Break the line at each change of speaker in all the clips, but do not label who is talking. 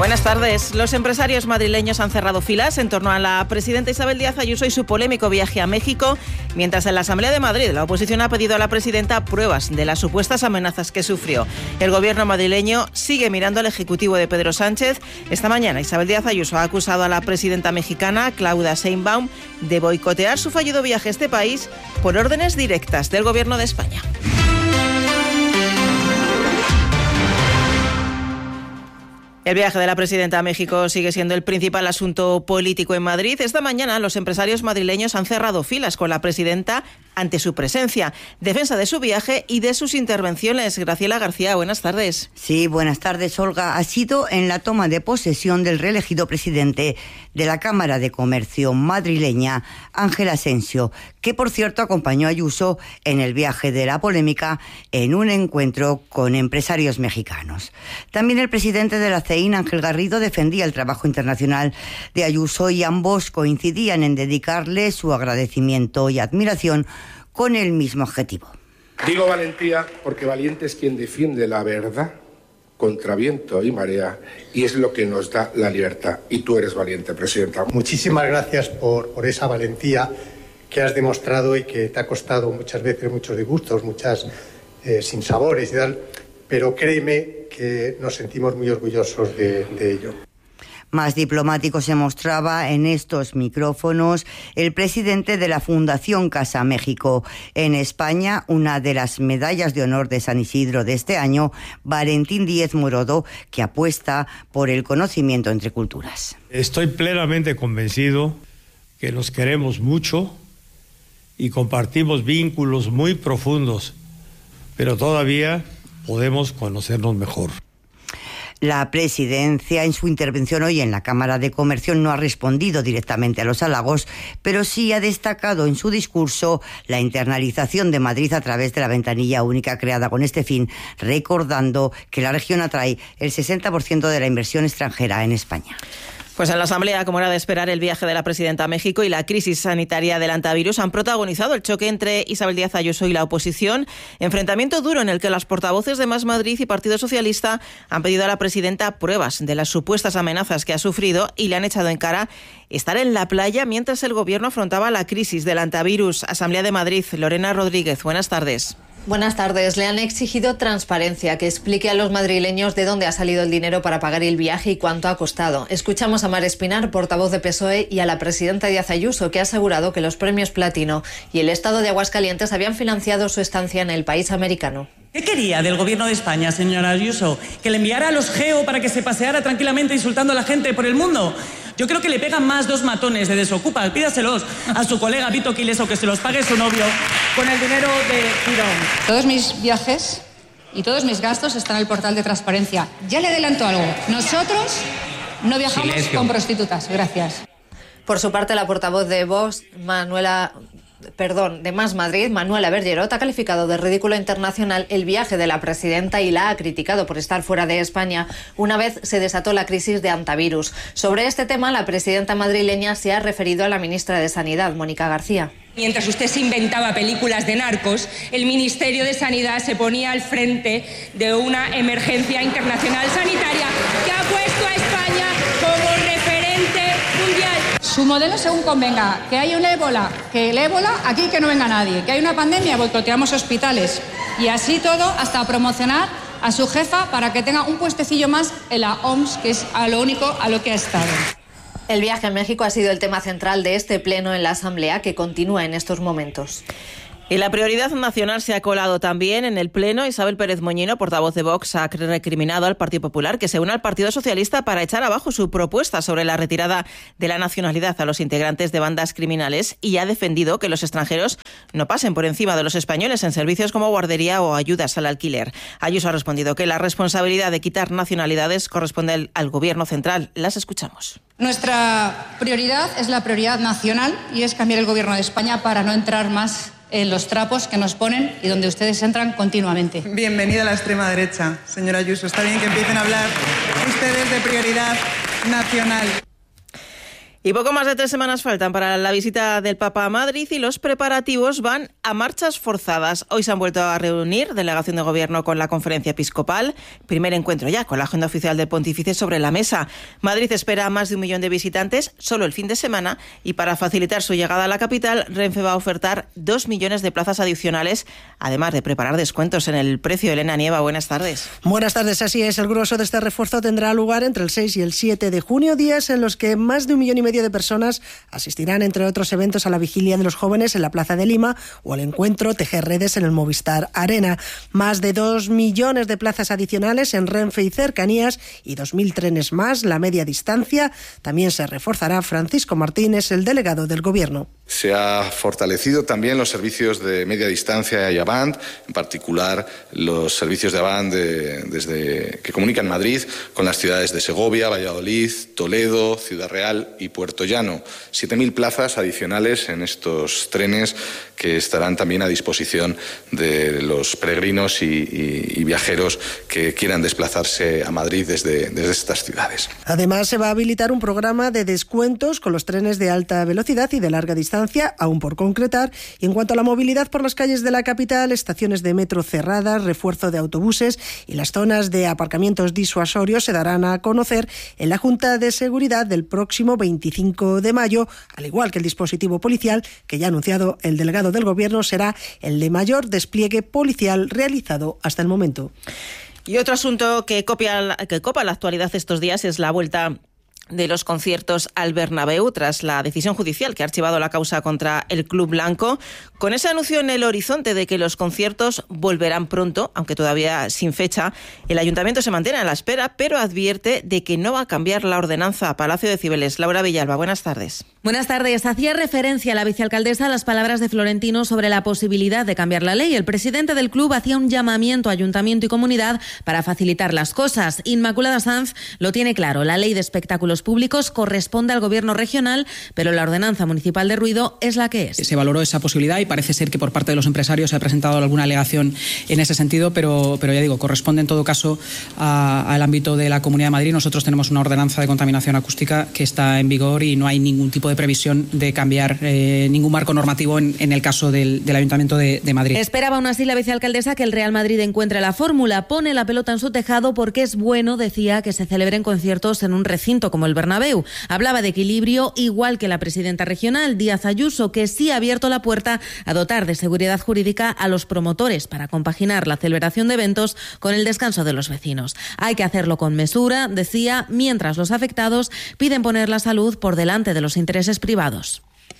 Buenas tardes. Los empresarios madrileños han cerrado filas en torno a la presidenta Isabel Díaz Ayuso y su polémico viaje a México, mientras en la Asamblea de Madrid la oposición ha pedido a la presidenta pruebas de las supuestas amenazas que sufrió. El gobierno madrileño sigue mirando al ejecutivo de Pedro Sánchez. Esta mañana Isabel Díaz Ayuso ha acusado a la presidenta mexicana, Claudia Sheinbaum, de boicotear su fallido viaje a este país por órdenes directas del gobierno de España. El viaje de la presidenta a México sigue siendo el principal asunto político en Madrid. Esta mañana los empresarios madrileños han cerrado filas con la presidenta ante su presencia, defensa de su viaje y de sus intervenciones. Graciela García, buenas tardes.
Sí, buenas tardes, Olga. Ha sido en la toma de posesión del reelegido presidente de la Cámara de Comercio madrileña, Ángel Asensio, que por cierto acompañó a Ayuso en el viaje de la polémica en un encuentro con empresarios mexicanos. También el presidente de la CEIN, Ángel Garrido, defendía el trabajo internacional de Ayuso y ambos coincidían en dedicarle su agradecimiento y admiración con el mismo objetivo.
Digo valentía porque valiente es quien defiende la verdad contra viento y marea, y es lo que nos da la libertad. Y tú eres valiente, presidenta.
Muchísimas gracias por esa valentía que has demostrado y que te ha costado muchas veces muchos disgustos, muchas sinsabores y tal, pero créeme que nos sentimos muy orgullosos de ello.
Más diplomático se mostraba en estos micrófonos el presidente de la Fundación Casa México en España, una de las medallas de honor de San Isidro de este año, Valentín Díez Morodo, que apuesta por el conocimiento entre culturas.
Estoy plenamente convencido que nos queremos mucho y compartimos vínculos muy profundos, pero todavía podemos conocernos mejor.
La presidencia, en su intervención hoy en la Cámara de Comercio, no ha respondido directamente a los halagos, pero sí ha destacado en su discurso la internalización de Madrid a través de la ventanilla única creada con este fin, recordando que la región atrae el 60% de la inversión extranjera en España.
Pues en la Asamblea, como era de esperar, el viaje de la presidenta a México y la crisis sanitaria del antivirus han protagonizado el choque entre Isabel Díaz Ayuso y la oposición. Enfrentamiento duro en el que las portavoces de Más Madrid y Partido Socialista han pedido a la presidenta pruebas de las supuestas amenazas que ha sufrido y le han echado en cara estar en la playa mientras el gobierno afrontaba la crisis del antivirus. Asamblea de Madrid, Lorena Rodríguez, buenas tardes.
Buenas tardes. Le han exigido transparencia, que explique a los madrileños de dónde ha salido el dinero para pagar el viaje y cuánto ha costado. Escuchamos a Mar Espinar, portavoz de PSOE, y a la presidenta Díaz Ayuso, que ha asegurado que los premios Platino y el Estado de Aguascalientes habían financiado su estancia en el país americano.
¿Qué quería del gobierno de España, señora Ayuso? ¿Que le enviara a los GEO para que se paseara tranquilamente insultando a la gente por el mundo? Yo creo que le pegan más 2 matones de desocupas. Pídaselos a su colega Vito Quiles o que se los pague su novio con el dinero de Girón.
Todos mis viajes y todos mis gastos están en el portal de transparencia. Ya le adelanto algo. Nosotros no viajamos con prostitutas. Gracias.
Por su parte, la portavoz de Vox, de Más Madrid, Manuela Bergerot, ha calificado de ridículo internacional el viaje de la presidenta y la ha criticado por estar fuera de España una vez se desató la crisis de antivirus. Sobre este tema, la presidenta madrileña se ha referido a la ministra de Sanidad, Mónica García.
Mientras usted se inventaba películas de narcos, el Ministerio de Sanidad se ponía al frente de una emergencia internacional sanitaria que ha puesto a España como referente mundial.
Su modelo según convenga. Que hay un ébola, que el ébola, aquí que no venga nadie. Que hay una pandemia, boicoteamos hospitales. Y así todo hasta promocionar a su jefa para que tenga un puestecillo más en la OMS, que es a lo único a lo que ha estado.
El viaje a México ha sido el tema central de este pleno en la Asamblea, que continúa en estos momentos.
Y la prioridad nacional se ha colado también en el Pleno. Isabel Pérez Moñino, portavoz de Vox, ha recriminado al Partido Popular que se una al Partido Socialista para echar abajo su propuesta sobre la retirada de la nacionalidad a los integrantes de bandas criminales y ha defendido que los extranjeros no pasen por encima de los españoles en servicios como guardería o ayudas al alquiler. Ayuso ha respondido que la responsabilidad de quitar nacionalidades corresponde al Gobierno central. Las escuchamos.
Nuestra prioridad es la prioridad nacional y es cambiar el Gobierno de España para no entrar más en los trapos que nos ponen y donde ustedes entran continuamente.
Bienvenida a la extrema derecha, señora Ayuso. Está bien que empiecen a hablar ustedes de prioridad nacional.
Y poco más de 3 semanas faltan para la visita del Papa a Madrid y los preparativos van a marchas forzadas. Hoy se han vuelto a reunir delegación de gobierno con la conferencia episcopal. Primer encuentro ya con la agenda oficial del pontífice sobre la mesa. Madrid espera a más de 1 millón de visitantes solo el fin de semana y para facilitar su llegada a la capital, Renfe va a ofertar 2 millones de plazas adicionales, además de preparar descuentos en el precio. Elena Nieva, buenas tardes.
Buenas tardes, así es. El grueso de este refuerzo tendrá lugar entre el 6 y el 7 de junio, días en los que más de 1,5 millones de personas asistirán, entre otros eventos, a la vigilia de los jóvenes en la Plaza de Lima o al encuentro Tejer Redes en el Movistar Arena. Más de 2 millones de plazas adicionales en Renfe y cercanías y 2.000 trenes más, la media distancia. También se reforzará. Francisco Martínez, el delegado del Gobierno.
Se ha fortalecido también los servicios de media distancia y Avant, en particular los servicios de Avant que comunican Madrid con las ciudades de Segovia, Valladolid, Toledo, Ciudad Real y Puerto Llano. 7.000 plazas adicionales en estos trenes que estarán también a disposición de los peregrinos y viajeros que quieran desplazarse a Madrid desde estas ciudades.
Además, se va a habilitar un programa de descuentos con los trenes de alta velocidad y de larga distancia, aún por concretar. Y en cuanto a la movilidad por las calles de la capital, estaciones de metro cerradas, refuerzo de autobuses y las zonas de aparcamientos disuasorios se darán a conocer en la Junta de Seguridad del próximo 25 de mayo, al igual que el dispositivo policial que ya ha anunciado el delegado del Gobierno será el de mayor despliegue policial realizado hasta el momento.
Y otro asunto que copa la actualidad estos días es la vuelta de los conciertos al Bernabéu tras la decisión judicial que ha archivado la causa contra el Club Blanco. Con ese anuncio en el horizonte de que los conciertos volverán pronto, aunque todavía sin fecha, el Ayuntamiento se mantiene a la espera, pero advierte de que no va a cambiar la ordenanza a Palacio de Cibeles. Laura Villalba, buenas tardes.
Buenas tardes. Hacía referencia la vicealcaldesa a las palabras de Florentino sobre la posibilidad de cambiar la ley. El presidente del club hacía un llamamiento a Ayuntamiento y comunidad para facilitar las cosas. Inmaculada Sanz lo tiene claro. La ley de espectáculos públicos corresponde al Gobierno regional, pero la ordenanza municipal de ruido es la que es.
Se valoró esa posibilidad y parece ser que por parte de los empresarios se ha presentado alguna alegación en ese sentido, pero ya digo, corresponde en todo caso al ámbito de la Comunidad de Madrid. Nosotros tenemos una ordenanza de contaminación acústica que está en vigor y no hay ningún tipo de previsión de cambiar ningún marco normativo en el caso del Ayuntamiento de Madrid.
Esperaba aún así la vicealcaldesa que el Real Madrid encuentre la fórmula. Pone la pelota en su tejado porque es bueno, decía, que se celebren conciertos en un recinto como el Bernabéu. Hablaba de equilibrio, igual que la presidenta regional, Díaz Ayuso, que sí ha abierto la puerta a dotar de seguridad jurídica a los promotores para compaginar la celebración de eventos con el descanso de los vecinos. Hay que hacerlo con mesura, decía, mientras los afectados piden poner la salud por delante de los intereses privados.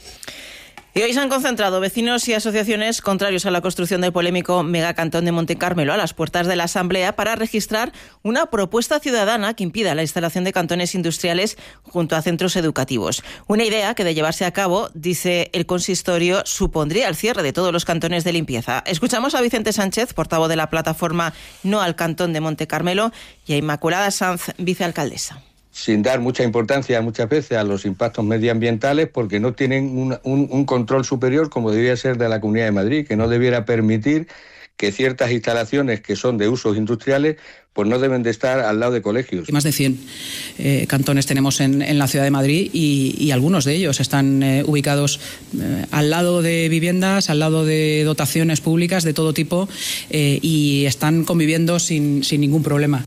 Y hoy se han concentrado vecinos y asociaciones contrarios a la construcción del polémico megacantón de Monte Carmelo a las puertas de la Asamblea para registrar una propuesta ciudadana que impida la instalación de cantones industriales junto a centros educativos. Una idea que, de llevarse a cabo, dice el consistorio, supondría el cierre de todos los cantones de limpieza. Escuchamos a Vicente Sánchez, portavoz de la plataforma No al Cantón de Monte Carmelo, y a Inmaculada Sanz, vicealcaldesa.
Sin dar mucha importancia muchas veces a los impactos medioambientales porque no tienen un control superior como debería ser de la Comunidad de Madrid, que no debiera permitir que ciertas instalaciones que son de usos industriales pues no deben de estar al lado de colegios.
Más de 100 cantones tenemos en la Ciudad de Madrid y algunos de ellos están ubicados al lado de viviendas, al lado de dotaciones públicas de todo tipo y están conviviendo sin ningún problema.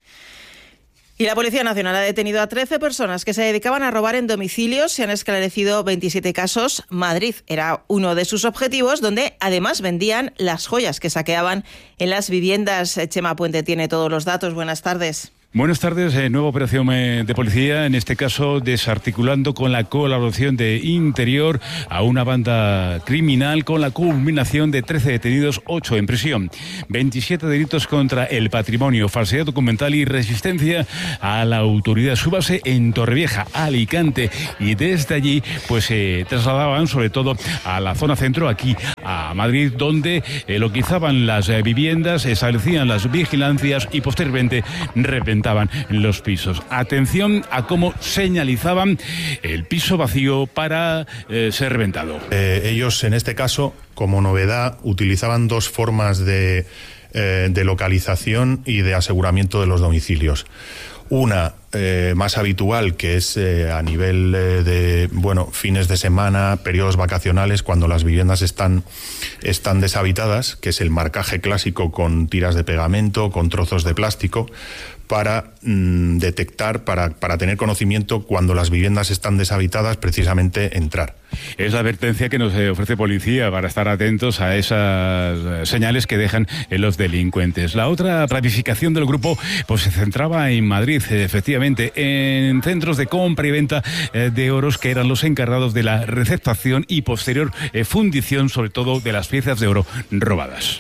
Y la Policía Nacional ha detenido a 13 personas que se dedicaban a robar en domicilios. Se han esclarecido 27 casos. Madrid era uno de sus objetivos, donde además vendían las joyas que saqueaban en las viviendas. Chema Puente tiene todos los datos. Buenas tardes.
Buenas tardes, nueva operación de policía, en este caso desarticulando con la colaboración de Interior a una banda criminal con la culminación de 13 detenidos, 8 en prisión. 27 delitos contra el patrimonio, falsedad documental y resistencia a la autoridad. Su base en Torrevieja, Alicante, y desde allí pues se trasladaban sobre todo a la zona centro, aquí a Madrid, donde loquizaban las viviendas, establecían las vigilancias y posteriormente reventaban los pisos. Atención a cómo señalizaban el piso vacío para ser reventado.
Ellos, en este caso, como novedad, utilizaban dos formas de de localización y de aseguramiento de los domicilios. Una más habitual, que es a nivel de fines de semana, periodos vacacionales, cuando las viviendas están deshabitadas, que es el marcaje clásico con tiras de pegamento, con trozos de plástico, para detectar, para tener conocimiento cuando las viviendas están deshabitadas, precisamente entrar.
Es la advertencia que nos ofrece policía para estar atentos a esas señales que dejan los delincuentes. La otra planificación del grupo pues se centraba en Madrid, efectivamente, en centros de compra y venta de oros, que eran los encargados de la receptación y posterior fundición, sobre todo de las piezas de oro robadas.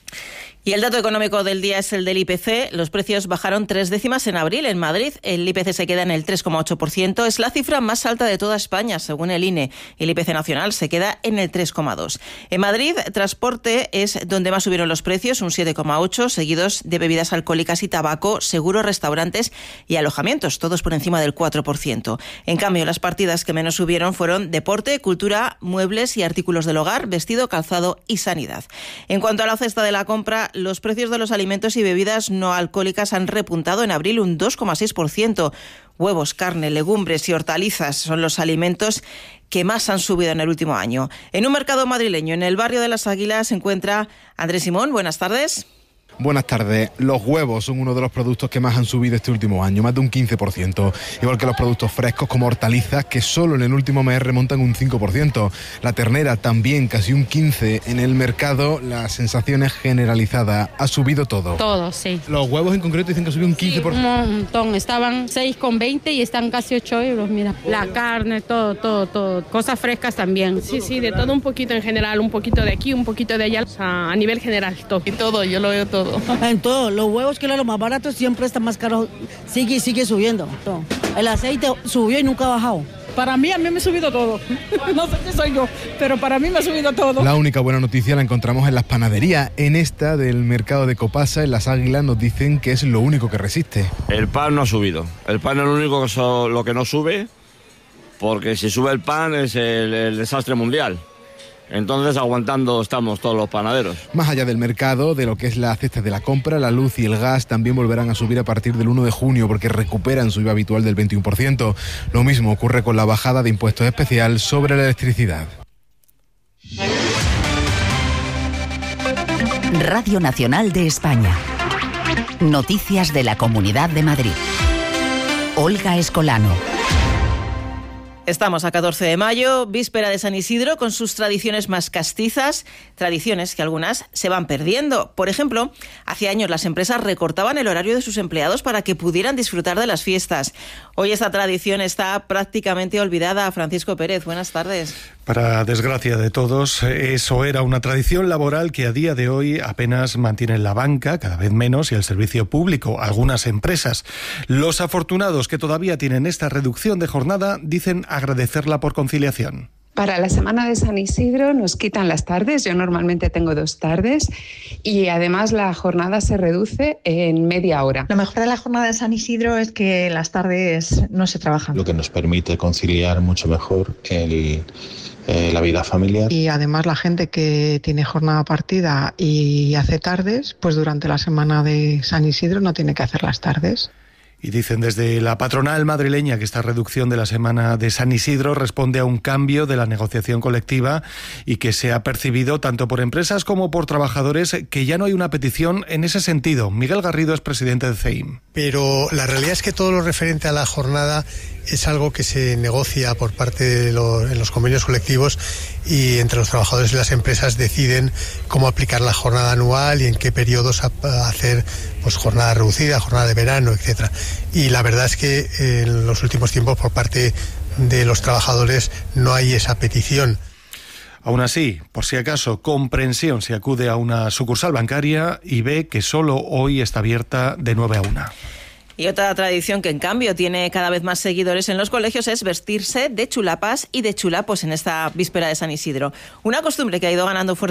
Y el dato económico del día es el del IPC. Los precios bajaron 3 décimas en abril. En Madrid el IPC se queda en el 3,8%. Es la cifra más alta de toda España, según el INE. El IPC nacional se queda en el 3,2%. En Madrid, transporte es donde más subieron los precios, un 7,8%, seguidos de bebidas alcohólicas y tabaco, seguros, restaurantes y alojamientos, todos por encima del 4%. En cambio, las partidas que menos subieron fueron deporte, cultura, muebles y artículos del hogar, vestido, calzado y sanidad. En cuanto a la cesta de la compra, los precios de los alimentos y bebidas no alcohólicas han repuntado en abril un 2,6%. Huevos, carne, legumbres y hortalizas son los alimentos que más han subido en el último año. En un mercado madrileño, en el barrio de Las Águilas, se encuentra Andrés Simón. Buenas tardes.
Buenas tardes. Los huevos son uno de los productos que más han subido este último año, más de un 15%. Igual que los productos frescos como hortalizas, que solo en el último mes remontan un 5%. La ternera también casi un 15%. En el mercado la sensación es generalizada. Ha subido todo.
Todo, sí.
Los huevos en concreto dicen que ha subido un 15%.
Sí, un montón. Estaban 6,20 y están casi 8 euros, mira. La carne, todo. Cosas frescas también.
Sí, de todo un poquito en general. Un poquito de aquí, un poquito de allá. O sea, a nivel general, todo. Y todo, yo lo veo todo.
En todo, los huevos, que era lo más barato, siempre está más caro, sigue subiendo. El aceite subió y nunca ha bajado.
A mí me ha subido todo. No sé qué soy yo, pero para mí me ha subido todo.
La única buena noticia la encontramos en las panaderías. En esta del mercado de Copasa, en Las Águilas, nos dicen que es lo único que resiste.
El pan no ha subido. El pan es lo único lo que no sube, porque si sube el pan es el desastre mundial. Entonces aguantando estamos todos los panaderos.
Más allá del mercado, de lo que es la cesta de la compra, la luz y el gas también volverán a subir a partir del 1 de junio porque recuperan su IVA habitual del 21%. Lo mismo ocurre con la bajada de impuestos especial sobre la electricidad.
Radio Nacional de España. Noticias de la Comunidad de Madrid. Olga Escolano.
Estamos a 14 de mayo, víspera de San Isidro, con sus tradiciones más castizas, tradiciones que algunas se van perdiendo. Por ejemplo, hace años las empresas recortaban el horario de sus empleados para que pudieran disfrutar de las fiestas. Hoy esta tradición está prácticamente olvidada. Francisco Pérez, buenas tardes.
Para desgracia de todos, eso era una tradición laboral que a día de hoy apenas mantienen la banca, cada vez menos, y el servicio público, algunas empresas. Los afortunados que todavía tienen esta reducción de jornada dicen agradecerla por conciliación.
Para la semana de San Isidro nos quitan las tardes, yo normalmente tengo 2 tardes y además la jornada se reduce en media hora.
Lo mejor de la jornada de San Isidro es que las tardes no se trabajan.
Lo que nos permite conciliar mucho mejor la vida familiar.
Y además la gente que tiene jornada partida y hace tardes, pues durante la semana de San Isidro no tiene que hacer las tardes.
Y dicen desde la patronal madrileña que esta reducción de la semana de San Isidro responde a un cambio de la negociación colectiva y que se ha percibido tanto por empresas como por trabajadores, que ya no hay una petición en ese sentido. Miguel Garrido es presidente de CEIM.
Pero la realidad es que todo lo referente a la jornada es algo que se negocia por parte de en los convenios colectivos, y entre los trabajadores y las empresas deciden cómo aplicar la jornada anual y en qué periodos hacer pues jornada reducida, jornada de verano, etcétera. Y la verdad es que en los últimos tiempos por parte de los trabajadores no hay esa petición.
Aún así, por si acaso, comprensión si acude a una sucursal bancaria y ve que solo hoy está abierta de 9 a 1.
Y otra tradición que en cambio tiene cada vez más seguidores en los colegios es vestirse de chulapas y de chulapos en esta víspera de San Isidro. Una costumbre que ha ido ganando fuerza